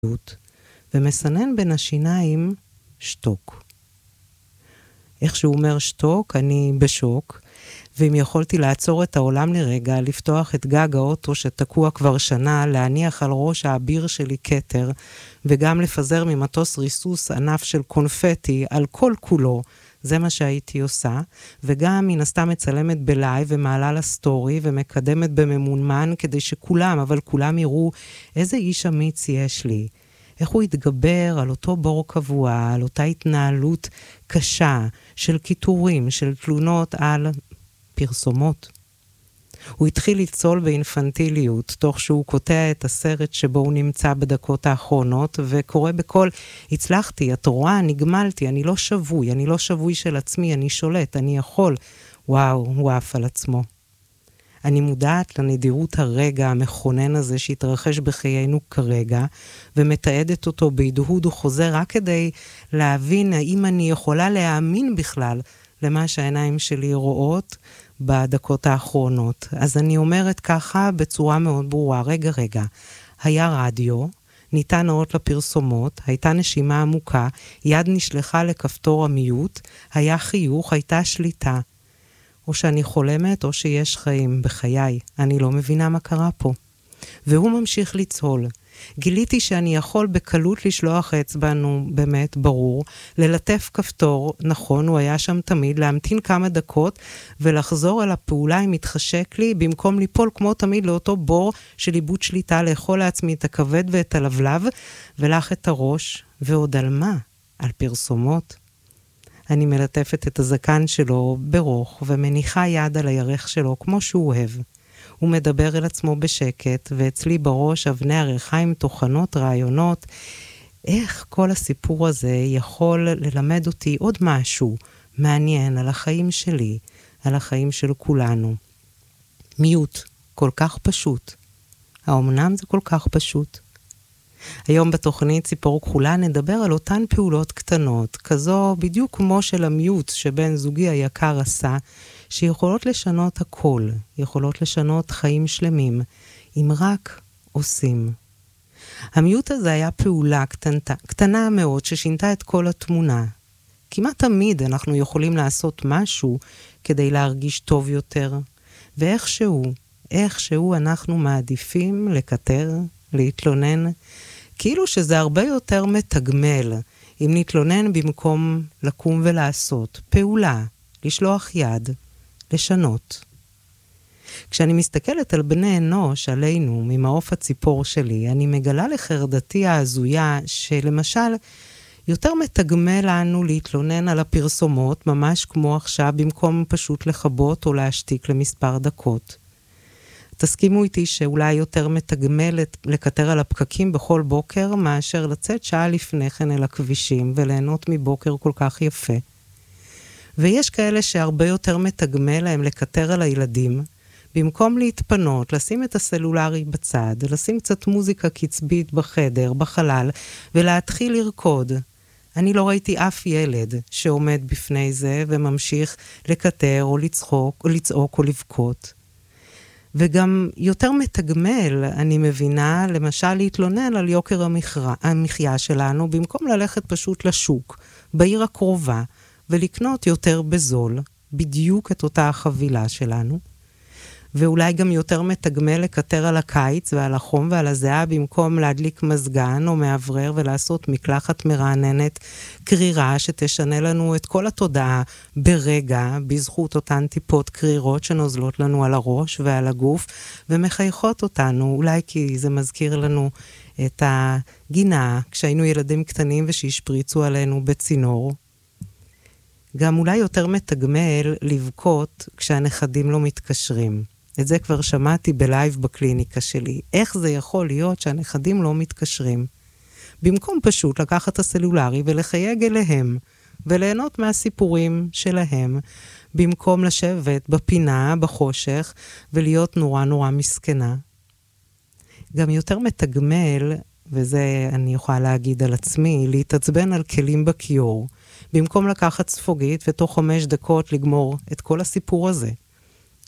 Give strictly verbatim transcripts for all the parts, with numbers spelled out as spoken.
ומסנן בין השיניים שתוק. איך שהוא אומר שתוק, אני בשוק, ואם יכולתי לעצור את העולם לרגע, לפתוח את גג האוטו שתקוע כבר שנה, להניח על ראש האביר שלי קטר, וגם לפזר ממטוס ריסוס ענף של קונפטי על כל כולו, זה מה שהייתי עושה, וגם מן הסתם מצלמת בלייב ומעלה לסטורי ומקדמת בממונמן כדי שכולם, אבל כולם יראו איזה איש אמיץ יש לי. איך הוא התגבר על אותו בור קבוע, על אותה התנהלות קשה של כיתורים, של תלונות על פרסומות. הוא התחיל לצול באינפנטיליות, תוך שהוא קוטע את הסרט שבו הוא נמצא בדקות האחרונות, וקורא בכל, הצלחתי, את רואה, נגמלתי, אני לא שבוי, אני לא שבוי של עצמי, אני שולט, אני יכול. וואו, הוא עף על עצמו. אני מודעת לנדירות הרגע המכונן הזה שהתרחש בחיינו כרגע, ומתעדת אותו בהדהוד וחוזר רק כדי להבין האם אני יכולה להאמין בכלל למה שהעיניים שלי רואות בדקות האחרונות. אז אני אומרת ככה בצורה מאוד ברורה, רגע רגע, היה רדיו, ניתן אות לפרסומות, הייתה נשימה עמוקה, יד נשלחה לכפתור המיוט, היה חיוך, הייתה שליטה. או שאני חולמת או שיש חיים בחיי, אני לא מבינה מה קרה פה. והוא ממשיך לצהול. גיליתי שאני יכול בקלות לשלוח אצבע, נו באמת ברור, ללטף כפתור, נכון, הוא היה שם תמיד, להמתין כמה דקות ולחזור על הפעולה אם מתחשק לי, במקום ליפול כמו תמיד לאותו בור של איבוד שליטה, לאכול לעצמי את הכבד ואת הלבלב, ולך את הראש, ועוד על מה? על פרסומות. אני מלטפת את הזקן שלו ברוך ומניחה יד על הירך שלו כמו שהוא אוהב. הוא מדבר אל עצמו בשקט, ואצלי בראש אבני הריחיים תוכנות, רעיונות. איך כל הסיפור הזה יכול ללמד אותי עוד משהו מעניין על החיים שלי, על החיים של כולנו. מיוט, כל כך פשוט. האומנם זה כל כך פשוט. היום בתוכנית ציפור כחולה נדבר על אותן פעולות קטנות, כזו בדיוק כמו של המיוט שבן זוגי היקר עשה, שיכולות לשנות הכל, יכולות לשנות חיים שלמים, אם רק עושים. המיוט הזה היה פעולה קטנתה, קטנה מאוד ששינתה את כל התמונה. כמעט תמיד אנחנו יכולים לעשות משהו כדי להרגיש טוב יותר, ואיכשהו, איכשהו אנחנו מעדיפים לקטר, להתלונן, כאילו שזה הרבה יותר מתגמל, אם נתלונן במקום לקום ולעשות, פעולה, לשלוח יד, לשנות. כשאני מסתכלת על בני אנוש, עלינו, ממעוף הציפור שלי, אני מגלה לחרדתי העזויה שלמשל יותר מתגמל לנו להתלונן על הפרסומות, ממש כמו עכשיו, במקום פשוט לחבות או להשתיק למספר דקות. תסכימו איתי שאולי יותר מתגמלת לקטר על הפקקים בכל בוקר, מאשר לצאת שעה לפני כן אל הכבישים וליהנות מבוקר כל כך יפה. ויש כאלה שהרבה יותר מתגמל להם לקטר על הילדים, במקום להתפנות, לשים את הסלולרי בצד, לשים קצת מוזיקה קצבית בחדר, בחלל, ולהתחיל לרקוד. אני לא ראיתי אף ילד שעומד בפני זה וממשיך לקטר או לצחוק או לצעוק או לבכות. וגם יותר מתגמל, אני מבינה, למשל להתלונן על יוקר המחיה, המחיה שלנו, במקום ללכת פשוט לשוק, בעיר הקרובה, ולקנות יותר בזול, בדיוק את אותה החבילה שלנו. ואולי גם יותר מתגמל לקטר על הקיץ ועל החום ועל הזיעה, במקום להדליק מזגן או מעברר ולעשות מקלחת מרעננת קרירה שתשנה לנו את כל התודעה ברגע, בזכות אותן טיפות קרירות שנוזלות לנו על הראש ועל הגוף, ומחייכות אותנו, אולי כי זה מזכיר לנו את הגינה כשהיינו ילדים קטנים ושהשפריצו עלינו בצינור. גם אולי יותר מתגמל לבכות כשהנכדים לא מתקשרים. את זה כבר שמעתי בלייב בקליניקה שלי. איך זה יכול להיות שהנכדים לא מתקשרים? במקום פשוט לקחת את הסלולרי ולחייג אליהם, וליהנות מהסיפורים שלהם, במקום לשבת בפינה, בחושך, ולהיות נורא נורא מסכנה. גם יותר מתגמל, וזה אני יכולה להגיד על עצמי, להתעצבן על כלים בכיור, במקום לקחת ספוגית ותוך חמש דקות לגמור את כל הסיפור הזה.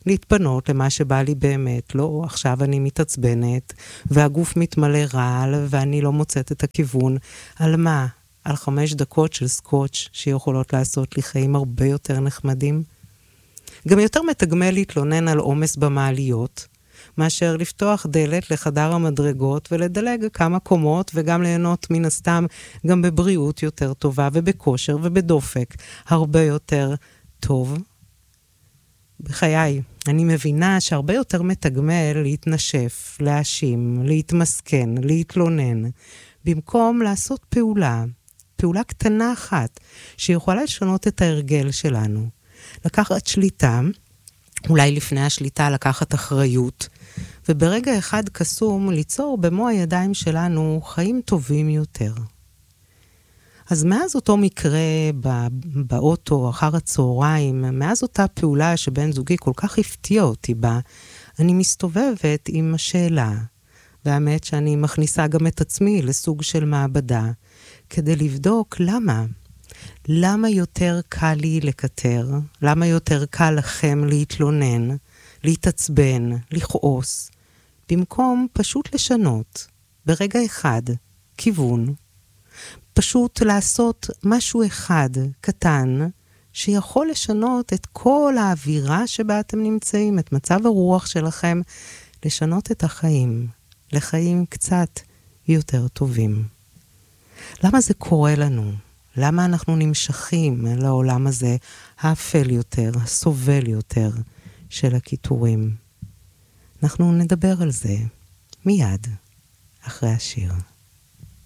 להתפנות למה שבא לי באמת. לא, עכשיו אני מתעצבנת, והגוף מתמלא רעל, ואני לא מוצאת את הכיוון. על מה? על חמש דקות של סקוץ' שיכולות לעשות לי חיים הרבה יותר נחמדים. גם יותר מתגמל להתלונן על עומס במעליות, מאשר לפתוח דלת לחדר המדרגות ולדלג כמה קומות, וגם ליהנות מן הסתם גם בבריאות יותר טובה ובכושר ובדופק הרבה יותר טוב. בחיי, אני מבינה שהרבה יותר מתגמל להתנשף, להאשים, להתמסכן, להתלונן, במקום לעשות פעולה, פעולה קטנה אחת, שיכולה לשנות את ההרגל שלנו. לקחת שליטה, אולי לפני השליטה לקחת אחריות, וברגע אחד קסום ליצור במו הידיים שלנו חיים טובים יותר. אז מאז אותו מקרה באוטו אחר הצהריים, מאז אותה פעולה שבן זוגי כל כך הפתיע אותי בה, אני מסתובבת עם השאלה, והאמת שאני מכניסה גם את עצמי לסוג של מעבדה, כדי לבדוק למה. למה יותר קל לי לקטר? למה יותר קל לכם להתלונן, להתעצבן, לכעוס, במקום פשוט לשנות, ברגע אחד, כיוון, פשוט לעשות משהו אחד קטן, שיכול לשנות את כל האווירה שבה אתם נמצאים, את מצב הרוח שלכם, לשנות את החיים, לחיים קצת יותר טובים. למה זה קורה לנו? למה אנחנו נמשכים לעולם הזה האפל יותר, הסובל יותר של הכיתורים? אנחנו נדבר על זה מיד אחרי השיר.